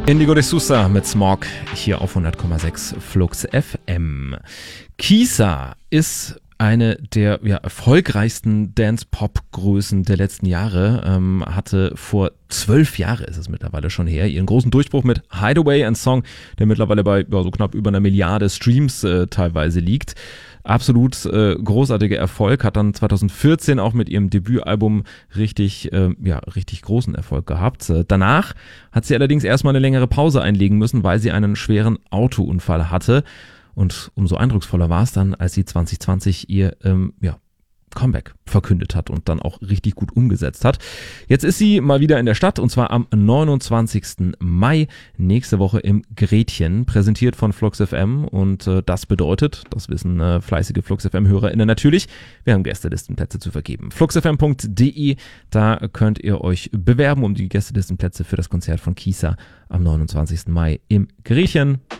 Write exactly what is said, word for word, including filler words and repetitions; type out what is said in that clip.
Indigo de Sousa mit Smog hier auf hundert Komma sechs Flux F M. Kisa ist eine der ja, erfolgreichsten Dance-Pop-Größen der letzten Jahre, ähm, hatte vor zwölf Jahren, ist es mittlerweile schon her, ihren großen Durchbruch mit Hideaway, ein Song, der mittlerweile bei ja, so knapp über einer Milliarde Streams äh, teilweise liegt. Absolut äh, großartiger Erfolg, hat dann zwanzig vierzehn auch mit ihrem Debütalbum richtig, äh, ja, richtig großen Erfolg gehabt. Äh, danach hat sie allerdings erstmal eine längere Pause einlegen müssen, weil sie einen schweren Autounfall hatte. Und umso eindrucksvoller war es dann, als sie zwanzig zwanzig ihr ähm, ja, Comeback verkündet hat und dann auch richtig gut umgesetzt hat. Jetzt ist sie mal wieder in der Stadt und zwar am neunundzwanzigsten Mai, nächste Woche im Gretchen, präsentiert von Flux F M und äh, das bedeutet, das wissen äh, fleißige Flux F M-HörerInnen natürlich, wir haben Gästelistenplätze zu vergeben. flux f m punkt d e, da könnt ihr euch bewerben um die Gästelistenplätze für das Konzert von Kisa am neunundzwanzigsten Mai im Gretchen.